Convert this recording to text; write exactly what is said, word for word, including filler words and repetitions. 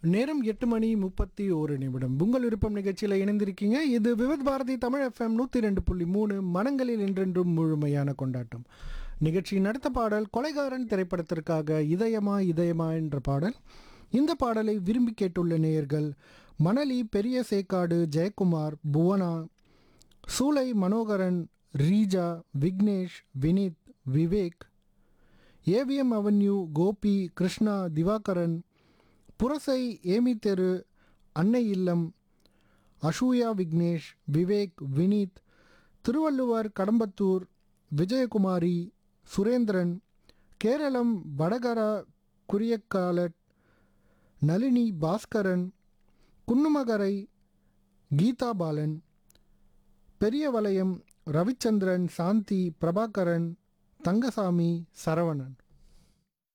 நேரம் எட்டு மணி முப்பத்தி ஒரு நிமிடம். உங்கள் விருப்பம் நிகழ்ச்சியில் இணைந்திருக்கீங்க. இது விவித் பாரதி தமிழ் எஃப்எம் நூற்றி ரெண்டு புள்ளி மூணு மனங்களில் என்றென்றும் முழுமையான கொண்டாட்டம். நிகழ்ச்சியின் அடுத்த பாடல் கொலைகாரன் திரைப்படத்திற்காக இதயமா இதயமா என்ற பாடல். இந்த பாடலை விரும்பி கேட்டுள்ள நேயர்கள் மணலி, பெரிய சேக்காடு, ஜெயக்குமார், புவனா, சூலை, Manoharan, Reeja, Vignesh, Vineet, Vivek, AVM avenue, Gopi, Krishna, Divakaran, Purasai, Amy தெரு, அன்னை இல்லம், அஷூயா, விக்னேஷ், விவேக், வினீத், திருவள்ளுவர், கடம்பத்தூர், விஜயகுமாரி, சுரேந்திரன், கேரளம், வடகரா, குரியக்காலட், நளினி, பாஸ்கரன், குன்னுமகரை, கீதா பாலன், பெரியவளையம், ரவிச்சந்திரன், சாந்தி, பிரபாகரன், தங்கசாமி, சரவணன்.